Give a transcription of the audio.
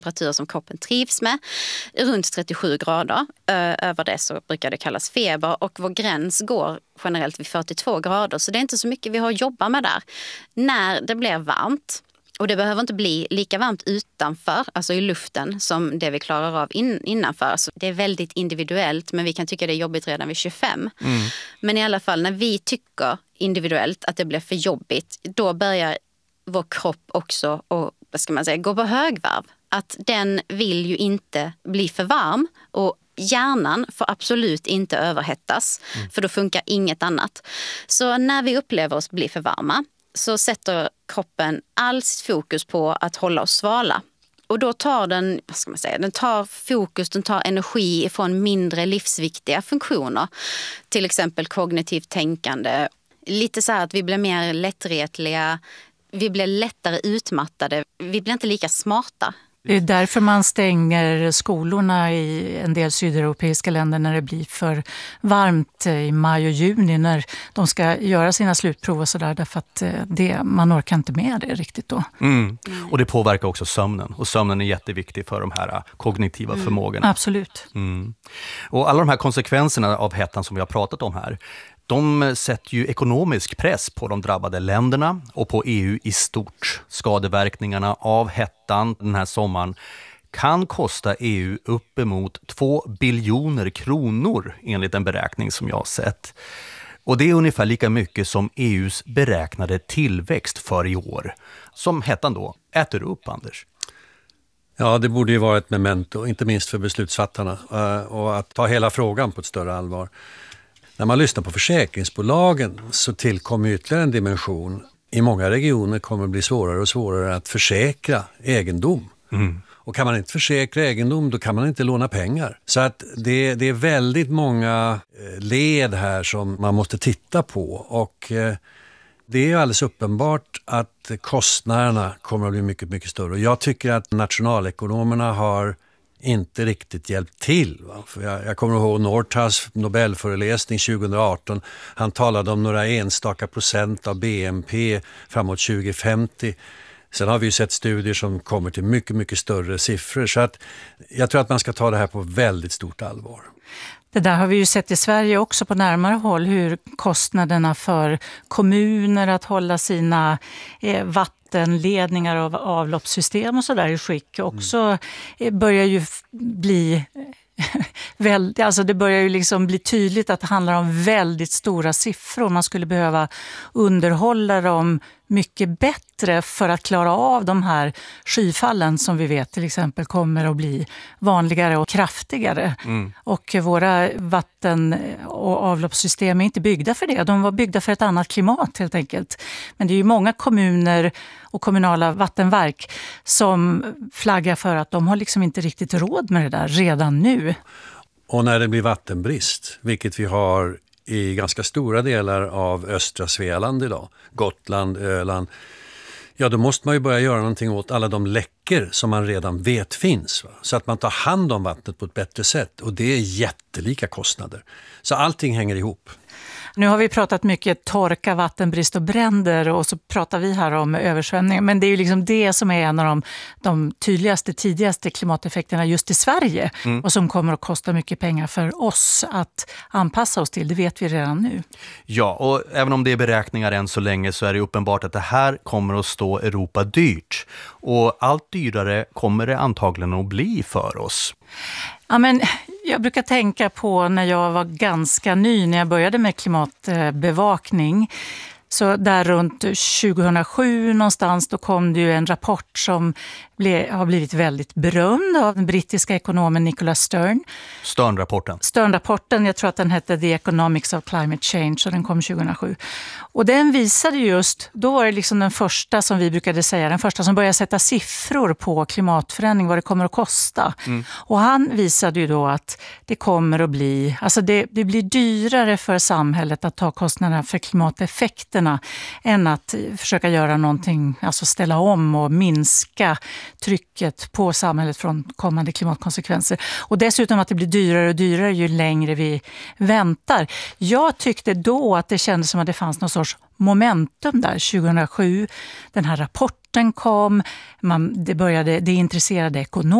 temperatur som kroppen trivs med, runt 37 grader. Över det så brukar det kallas feber och vår gräns går generellt vid 42 grader. Så det är inte så mycket vi har att jobba med där. När det blir varmt, och det behöver inte bli lika varmt utanför, alltså i luften, som det vi klarar av innanför. Så det är väldigt individuellt, men vi kan tycka det är jobbigt redan vid 25. Men i alla fall när vi tycker individuellt att det blir för jobbigt, då börjar vår kropp också och gå på högvarv. Att den vill ju inte bli för varm och hjärnan får absolut inte överhettas, för då funkar inget annat. Så när vi upplever oss bli för varma så sätter kroppen all sitt fokus på att hålla oss svala. Och då tar den, den tar fokus, den tar energi ifrån mindre livsviktiga funktioner. Till exempel kognitivt tänkande. Lite så här att vi blir mer lättretliga, vi blir lättare utmattade, vi blir inte lika smarta. Det är därför man stänger skolorna i en del sydeuropeiska länder när det blir för varmt i maj och juni när de ska göra sina slutprov och sådär, därför att man orkar inte med det riktigt då. Och det påverkar också sömnen, och sömnen är jätteviktig för de här kognitiva förmågorna. Absolut. Och alla de här konsekvenserna av hettan som vi har pratat om här, de sätter ju ekonomisk press på de drabbade länderna och på EU i stort. Skadeverkningarna av hettan den här sommaren kan kosta EU uppemot 2 biljoner kronor enligt en beräkning som jag har sett. Och det är ungefär lika mycket som EUs beräknade tillväxt för i år. Som hettan då äter upp, Anders. Ja, det borde ju vara ett memento, inte minst för beslutsfattarna, och att ta hela frågan på ett större allvar. När man lyssnar på försäkringsbolagen så tillkommer ytterligare en dimension. I många regioner kommer det bli svårare och svårare att försäkra egendom. Och kan man inte försäkra egendom, då kan man inte låna pengar. Så att det är väldigt många led här som man måste titta på. Och det är ju alldeles uppenbart att kostnaderna kommer att bli mycket, mycket större. Och jag tycker att nationalekonomerna har inte riktigt hjälpt till. Va? För jag kommer ihåg Northas Nobelföreläsning 2018. Han talade om några enstaka procent av BNP framåt 2050. Sen har vi ju sett studier som kommer till mycket, mycket större siffror. Så att jag tror att man ska ta det här på väldigt stort allvar. Det där har vi ju sett i Sverige också på närmare håll, hur kostnaderna för kommuner att hålla sina vattenledningar och avloppssystem och sådär i skick också börjar ju bli alltså det börjar ju liksom bli tydligt att det handlar om väldigt stora siffror. Man skulle behöva underhålla dem mycket bättre för att klara av de här skyfallen som vi vet till exempel kommer att bli vanligare och kraftigare. Och våra vatten- och avloppssystem är inte byggda för det. De var byggda för ett annat klimat helt enkelt. Men det är ju många kommuner och kommunala vattenverk som flaggar för att de har liksom inte riktigt råd med det där redan nu. Och när det blir vattenbrist, vilket vi har i ganska stora delar av östra Svealand idag, Gotland, Öland, ja då måste man ju börja göra någonting åt alla de läckor som man redan vet finns. Va? Så att man tar hand om vattnet på ett bättre sätt, och det är jättelika kostnader. Så allting hänger ihop. Nu har vi pratat mycket torka, vattenbrist och bränder, och så pratar vi här om översvämningar. Men det är ju liksom det som är en av de tydligaste, tidigaste klimateffekterna just i Sverige. Och som kommer att kosta mycket pengar för oss att anpassa oss till. Det vet vi redan nu. Ja, och även om det är beräkningar än så länge så är det uppenbart att det här kommer att stå Europa dyrt. Och allt dyrare kommer det antagligen att bli för oss. Ja, men jag brukar tänka på när jag var ganska ny, när jag började med klimatbevakning. Så där runt 2007 någonstans, då kom det ju en rapport som har blivit väldigt berömd av den brittiska ekonomen Nicholas Stern. Stern-rapporten, jag tror att den hette The Economics of Climate Change, och den kom 2007. Och den visade just, då var det liksom den första som vi brukade säga, den första som började sätta siffror på klimatförändring, vad det kommer att kosta. Och han visade ju då att det kommer att bli, alltså det blir dyrare för samhället att ta kostnaderna för klimateffekterna än att försöka göra någonting, alltså ställa om och minska trycket på samhället från kommande klimatkonsekvenser. Och dessutom att det blir dyrare och dyrare ju längre vi väntar. Jag tyckte då att det kändes som att det fanns någon sorts momentum där 2007. Den här rapporten kom, det intresserade ekonomer.